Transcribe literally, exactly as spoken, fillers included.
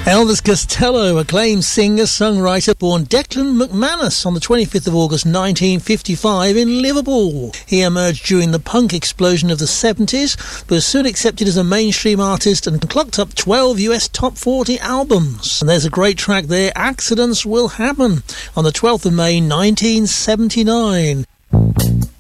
Elvis Costello, acclaimed singer-songwriter, born Declan McManus on the twenty-fifth of August nineteen fifty-five in Liverpool. He emerged during the punk explosion of the seventies, but was soon accepted as a mainstream artist and clocked up twelve U S top forty albums. And there's a great track there, Accidents Will Happen, on the twelfth of May nineteen seventy-nine.